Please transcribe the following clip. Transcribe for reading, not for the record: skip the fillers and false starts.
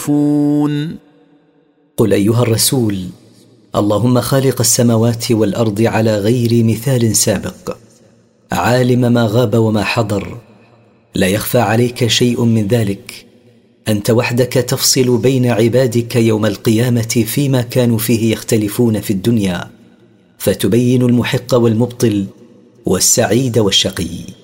قل أيها الرسول: اللهم خالق السماوات والأرض على غير مثال سابق، عالم ما غاب وما حضر، لا يخفى عليك شيء من ذلك. أنت وحدك تفصل بين عبادك يوم القيامة فيما كانوا فيه يختلفون في الدنيا، فتبين المحق والمبطل والسعيد والشقي.